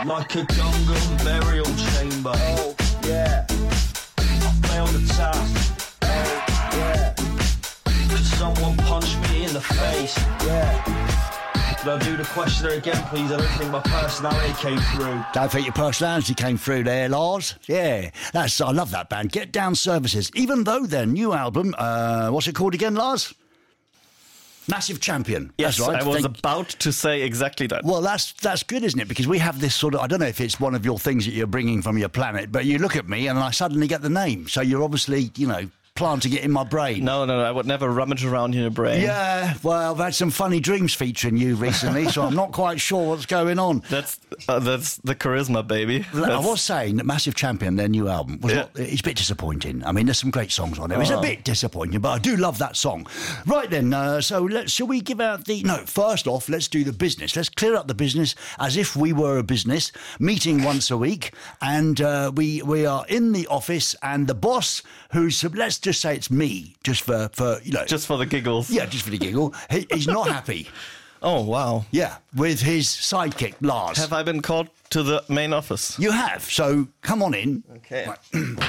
like a Gungan burial chamber. Oh, yeah. I failed the task. Oh, yeah. Could someone punch me in the face? Yeah. Could I do the questioner again, please? I don't think my personality came through. Don't think your personality came through there, Lars. Yeah, I love that band. Get Down Services. Even though their new album, what's it called again, Lars? Massive Champion. Yes, that's right. I was about to say exactly that. Well, that's good, isn't it? Because we have this sort of, I don't know if it's one of your things that you're bringing from your planet, but you look at me and I suddenly get the name. So you're obviously, planting it in my brain. No, I would never rummage around in your brain. Yeah, well, I've had some funny dreams featuring you recently, so I'm not quite sure what's going on. That's the charisma, baby. I was saying that Massive Champion, their new album, it's a bit disappointing. I mean, there's some great songs on it. It's a bit disappointing, but I do love that song. Right then, shall we give out first off, let's do the business. Let's clear up the business as if we were a business, meeting once a week, and we are in the office, and the boss, who's, let's just say it's me, just for just for the giggles. Yeah, just for the giggle. He's not happy. Oh, wow. Yeah, with his sidekick, Lars. Have I been called to the main office? You have, so come on in. Okay. Right.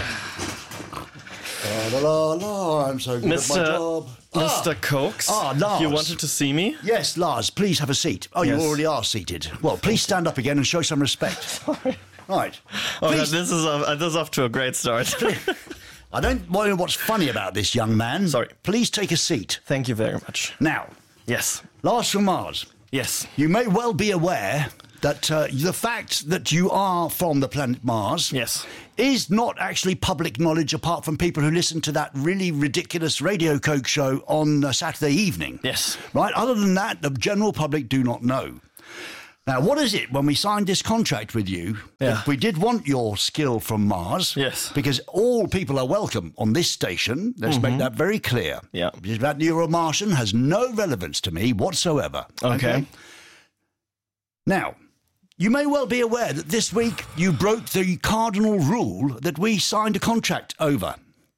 I'm so good at my job. Mr. Cokes, Lars. you wanted to see me? Yes, Lars, please have a seat. Oh, Yes. You already are seated. Well, please stand up again and show some respect. Sorry. Right. Oh, Please- this is off to a great start. I don't know what's funny about this young man. Sorry. Please take a seat. Thank you very much. Now, Yes. Lars from Mars, Yes. you may well be aware that the fact that you are from the planet Mars Yes. is not actually public knowledge apart from people who listen to that really ridiculous Radio Coke show on Saturday evening. Yes. Right? Other than that, the general public do not know. Now, what is it when we signed this contract with you? Yeah. We did want your skill from Mars. Yes. Because all people are welcome on this station. Let's make that very clear. Yeah. Because that you're a Martian has no relevance to me whatsoever. Okay. Now, you may well be aware that this week you broke the cardinal rule that we signed a contract over.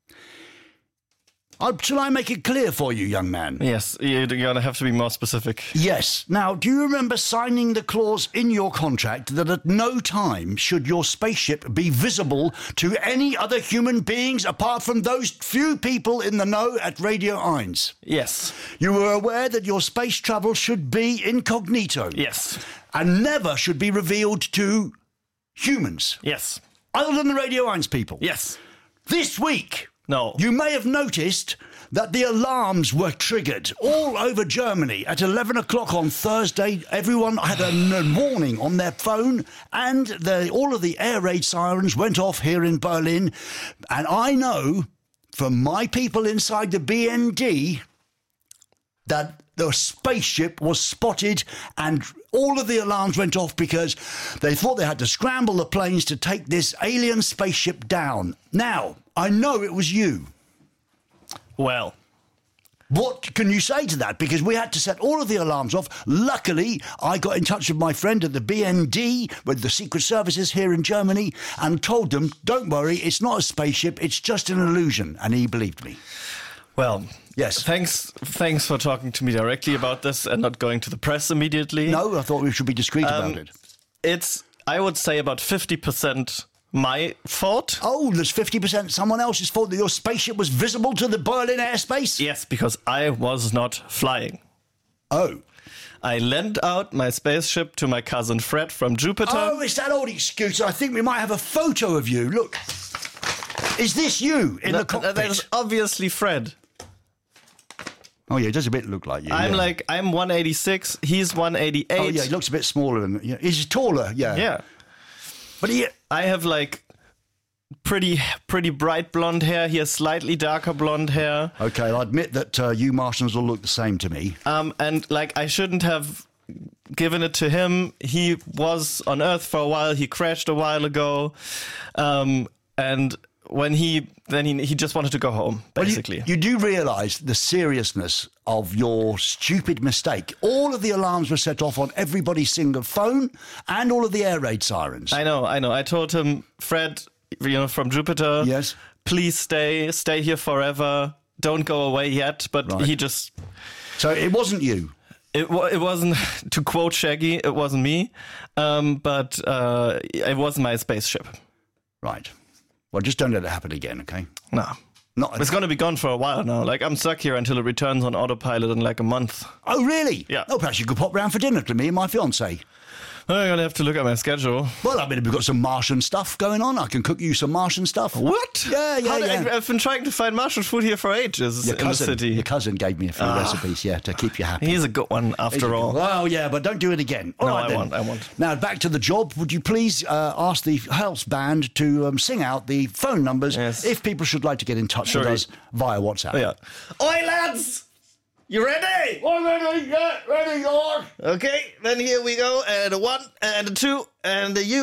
Shall I make it clear for you, young man? Yes, you're going to have to be more specific. Yes. Now, do you remember signing the clause in your contract that at no time should your spaceship be visible to any other human beings apart from those few people in the know at Radio Eins? Yes. You were aware that your space travel should be incognito. Yes. And never should be revealed to humans. Yes. Other than the Radio Eins people. Yes. This week, No. you may have noticed that the alarms were triggered all over Germany at 11 o'clock on Thursday. Everyone had a warning on their phone, and all of the air raid sirens went off here in Berlin. And I know from my people inside the BND that the spaceship was spotted and all of the alarms went off because they thought they had to scramble the planes to take this alien spaceship down. Now, I know it was you. Well, What can you say to that? Because we had to set all of the alarms off. Luckily, I got in touch with my friend at the BND, with the Secret Services here in Germany, and told them, don't worry, it's not a spaceship, it's just an illusion. And he believed me. well, Yes. Thanks for talking to me directly about this and not going to the press immediately. No, I thought we should be discreet about it. It's, I would say, about 50% my fault. Oh, there's 50% someone else's fault that your spaceship was visible to the Berlin airspace? Yes, because I was not flying. Oh. I lent out my spaceship to my cousin Fred from Jupiter. Oh, it's that old excuse. I think we might have a photo of you. Look. Is this you in the cockpit? That is obviously Fred. Oh, yeah, it does a bit look like you. I'm yeah. I'm 186, he's 188. Oh, yeah, he looks a bit smaller than... Yeah, he's taller, yeah. Yeah. But he... I have pretty bright blonde hair. He has slightly darker blonde hair. Okay, I'll admit that you Martians all look the same to me. And I shouldn't have given it to him. He was on Earth for a while. He crashed a while ago. And when he just wanted to go home, basically. Well, you do realise the seriousness of your stupid mistake. All of the alarms were set off on everybody's single phone and all of the air raid sirens. I know. I told him, Fred, from Jupiter. Yes. Please stay here forever. Don't go away yet. But Right. he just... So it wasn't you? It wasn't, to quote Shaggy, it wasn't me, but it was my spaceship. Right. Well, just don't let it happen again, okay? No. It's going to be gone for a while now. Like, I'm stuck here until it returns on autopilot in like a month. Oh, really? Yeah. Oh, perhaps you could pop round for dinner to me and my fiancée. I'm going to have to look at my schedule. Well, I mean, we've got some Martian stuff going on. I can cook you some Martian stuff. What? Yeah. I've been trying to find Martian food here for ages in the city. Your cousin gave me a few recipes, to keep you happy. He's a good one, after all. Well, yeah, but don't do it again. All right, then. I won't. Now, back to the job. Would you please ask the house band to sing out the phone numbers if people should like to get in touch with us via WhatsApp? Yeah. Oi, lads! You ready? I'm ready, Lord. Okay, then here we go. And a 1, and a 2, and a U.